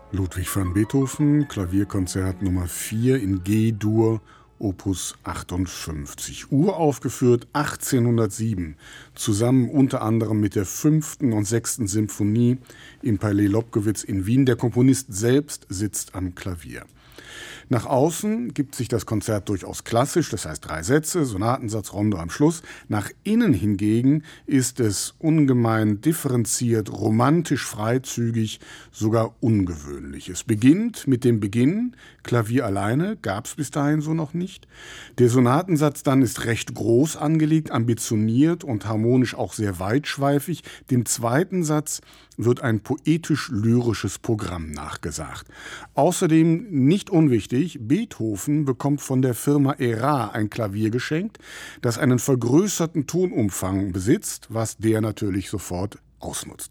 Ludwig van Beethoven, Klavierkonzert Nummer 4 in G-Dur, Opus 58. Uraufgeführt 1807, zusammen unter anderem mit der 5. und 6. Symphonie im Palais Lobkowitz in Wien. Der Komponist selbst sitzt am Klavier. Nach außen gibt sich das Konzert durchaus klassisch, das heißt 3 Sätze, Sonatensatz, Rondo am Schluss. Nach innen hingegen ist es ungemein differenziert, romantisch freizügig, sogar ungewöhnlich. Es beginnt mit dem Beginn, Klavier alleine, gab es bis dahin so noch nicht. Der Sonatensatz dann ist recht groß angelegt, ambitioniert und harmonisch auch sehr weitschweifig. Dem zweiten Satz wird ein poetisch-lyrisches Programm nachgesagt. Außerdem, nicht unwichtig, Beethoven bekommt von der Firma Erard ein Klavier geschenkt, das einen vergrößerten Tonumfang besitzt, was der natürlich sofort ausnutzt.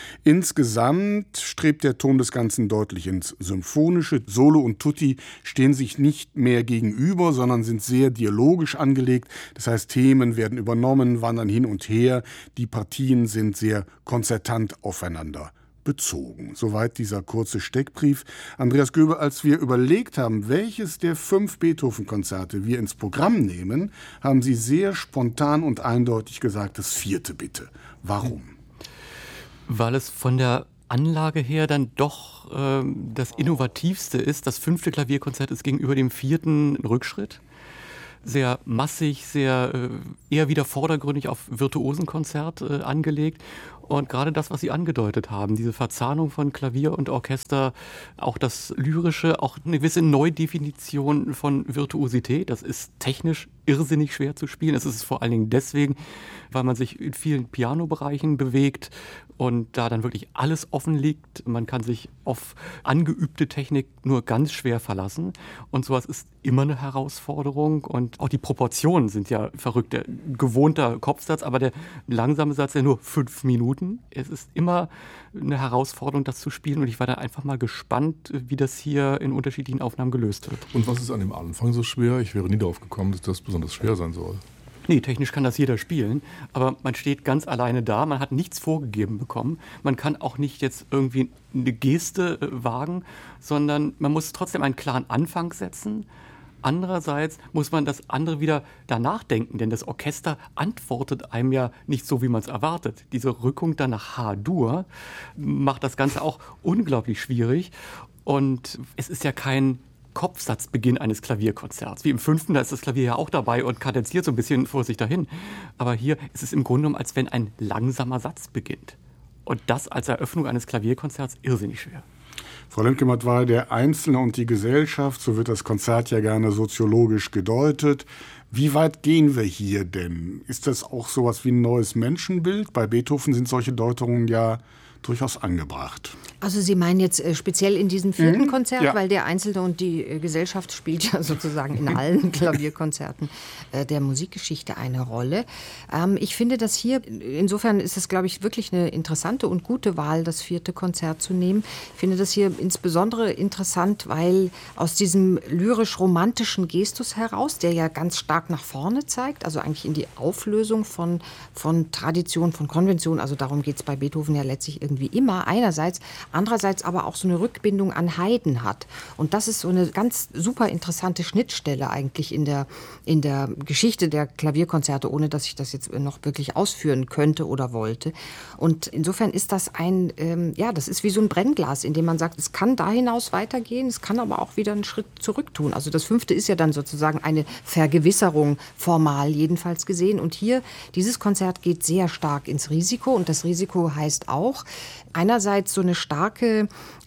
Insgesamt strebt der Ton des Ganzen deutlich ins Symphonische. Solo und Tutti stehen sich nicht mehr gegenüber, sondern sind sehr dialogisch angelegt. Das heißt, Themen werden übernommen, wandern hin und her. Die Partien sind sehr konzertant aufeinander bezogen. Soweit dieser kurze Steckbrief. Andreas Göbel, als wir überlegt haben, welches der 5 Beethoven-Konzerte wir ins Programm nehmen, haben Sie sehr spontan und eindeutig gesagt, das 4. bitte. Warum? Weil es von der Anlage her dann doch das Innovativste ist. Das 5. Klavierkonzert ist gegenüber dem 4. ein Rückschritt. Sehr massig, sehr eher wieder vordergründig auf Virtuosenkonzert angelegt. Und gerade das, was Sie angedeutet haben, diese Verzahnung von Klavier und Orchester, auch das Lyrische, auch eine gewisse Neudefinition von Virtuosität, das ist technisch irrsinnig schwer zu spielen. Es ist vor allen Dingen deswegen, weil man sich in vielen Pianobereichen bewegt und da dann wirklich alles offen liegt. Man kann sich auf angeübte Technik nur ganz schwer verlassen. Und sowas ist immer eine Herausforderung. Und auch die Proportionen sind ja verrückt. Der gewohnter Kopfsatz, aber der langsame Satz ja nur 5 Minuten. Es ist immer eine Herausforderung, das zu spielen. Und ich war da einfach mal gespannt, wie das hier in unterschiedlichen Aufnahmen gelöst wird. Und was ist an dem Anfang so schwer? Ich wäre nie darauf gekommen, dass das besonders schwer sein soll. Nee, technisch kann das jeder spielen, aber man steht ganz alleine da, man hat nichts vorgegeben bekommen. Man kann auch nicht jetzt irgendwie eine Geste wagen, sondern man muss trotzdem einen klaren Anfang setzen. Andererseits muss man das andere wieder danach denken, denn das Orchester antwortet einem ja nicht so, wie man es erwartet. Diese Rückung dann nach H-Dur macht das Ganze auch unglaublich schwierig. Und es ist ja kein Kopfsatzbeginn eines Klavierkonzerts. Wie im 5., da ist das Klavier ja auch dabei und kadenziert so ein bisschen vor sich dahin. Aber hier ist es im Grunde genommen, als wenn ein langsamer Satz beginnt. Und das als Eröffnung eines Klavierkonzerts irrsinnig schwer. Frau Lemke-Matt war der Einzelne und die Gesellschaft, so wird das Konzert ja gerne soziologisch gedeutet. Wie weit gehen wir hier denn? Ist das auch sowas wie ein neues Menschenbild? Bei Beethoven sind solche Deutungen ja durchaus angebracht. Also Sie meinen jetzt speziell in diesem 4. Konzert, ja. Weil der Einzelne und die Gesellschaft spielt ja sozusagen in allen Klavierkonzerten der Musikgeschichte eine Rolle. Ich finde das hier, insofern ist es, glaube ich, wirklich eine interessante und gute Wahl, das 4. Konzert zu nehmen. Ich finde das hier insbesondere interessant, weil aus diesem lyrisch-romantischen Gestus heraus, der ja ganz stark nach vorne zeigt, also eigentlich in die Auflösung von Tradition, von Konvention, also darum geht es bei Beethoven ja letztlich irgendwie immer, einerseits, andererseits aber auch so eine Rückbindung an Haydn hat. Und das ist so eine ganz super interessante Schnittstelle eigentlich in der Geschichte der Klavierkonzerte, ohne dass ich das jetzt noch wirklich ausführen könnte oder wollte. Und insofern ist das das ist wie so ein Brennglas, in dem man sagt, es kann da hinaus weitergehen, es kann aber auch wieder einen Schritt zurück tun. Also das 5. ist ja dann sozusagen eine Vergewisserung, formal jedenfalls gesehen. Und hier, dieses Konzert geht sehr stark ins Risiko. Und das Risiko heißt auch, einerseits so eine starke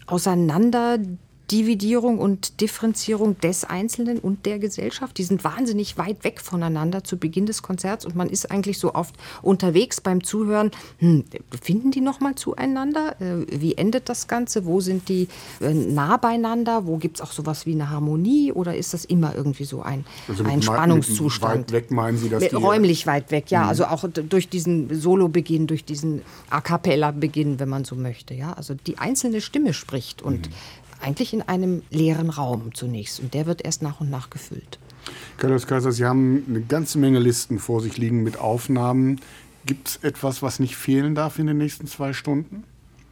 Auseinanderdividierung und Differenzierung des Einzelnen und der Gesellschaft. Die sind wahnsinnig weit weg voneinander zu Beginn des Konzerts und man ist eigentlich so oft unterwegs beim Zuhören. Finden die noch mal zueinander? Wie endet das Ganze? Wo sind die nah beieinander? Wo gibt es auch sowas wie eine Harmonie? Oder ist das immer irgendwie so ein Spannungszustand? Weit weg meinen Sie das? Räumlich weit weg, ja. Also auch durch diesen Solo-Beginn, durch diesen A-Cappella-Beginn, wenn man so möchte. Ja? Also die einzelne Stimme spricht und eigentlich in einem leeren Raum zunächst. Und der wird erst nach und nach gefüllt. Carlos Kaiser, Sie haben eine ganze Menge Listen vor sich liegen mit Aufnahmen. Gibt es etwas, was nicht fehlen darf in den nächsten 2 Stunden?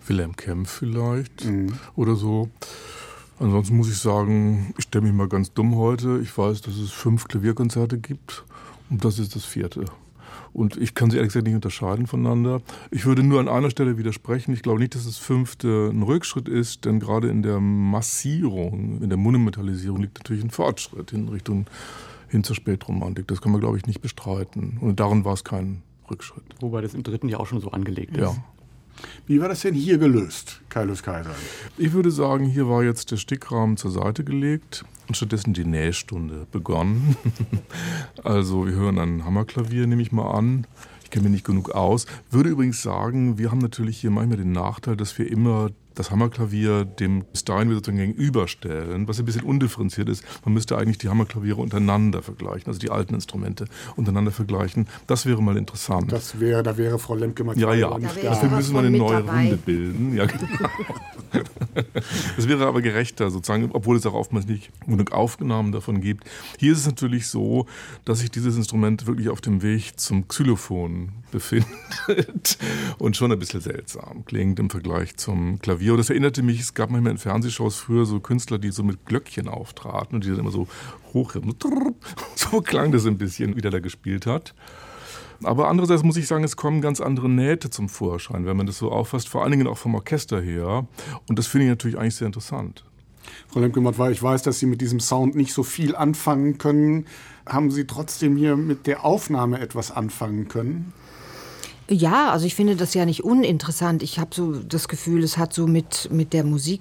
Wilhelm Kempff vielleicht oder so. Ansonsten muss ich sagen, ich stelle mich mal ganz dumm heute. Ich weiß, dass es 5 Klavierkonzerte gibt und das ist das 4. Und ich kann sie ehrlich gesagt nicht unterscheiden voneinander. Ich würde nur an einer Stelle widersprechen. Ich glaube nicht, dass das 5. ein Rückschritt ist, denn gerade in der Massierung, in der Monumentalisierung liegt natürlich ein Fortschritt hin zur Spätromantik. Das kann man, glaube ich, nicht bestreiten. Und darin war es kein Rückschritt. Wobei das im 3. ja auch schon so angelegt ist. Ja. Wie war das denn hier gelöst, Kaius Kaiser? Ich würde sagen, hier war jetzt der Stickrahmen zur Seite gelegt und stattdessen die Nähstunde begonnen. Also wir hören ein Hammerklavier, nehme ich mal an. Ich kenne mich nicht genug aus. Würde übrigens sagen, wir haben natürlich hier manchmal den Nachteil, dass wir immer das Hammerklavier dem Steinway sozusagen gegenüberstellen, was ein bisschen undifferenziert ist. Man müsste eigentlich die Hammerklaviere untereinander vergleichen, also die alten Instrumente untereinander vergleichen. Das wäre mal interessant. Da wäre Frau Lemke mal Ja. Dafür müssen wir eine neue Runde bilden. Ja, genau. Das wäre aber gerechter sozusagen, obwohl es auch oftmals nicht genug Aufnahmen davon gibt. Hier ist es natürlich so, dass sich dieses Instrument wirklich auf dem Weg zum Xylophon befindet und schon ein bisschen seltsam klingt im Vergleich zum Klavier. Und das erinnerte mich, es gab manchmal in Fernsehshows früher so Künstler, die so mit Glöckchen auftraten und die dann immer so hoch, so klang das ein bisschen, wie der da gespielt hat. Aber andererseits muss ich sagen, es kommen ganz andere Nähte zum Vorschein, wenn man das so auffasst, vor allen Dingen auch vom Orchester her. Und das finde ich natürlich eigentlich sehr interessant. Frau Lemke-Mott, weil ich weiß, dass Sie mit diesem Sound nicht so viel anfangen können. Haben Sie trotzdem hier mit der Aufnahme etwas anfangen können? Ja, also ich finde das ja nicht uninteressant. Ich habe so das Gefühl, es hat so mit der Musik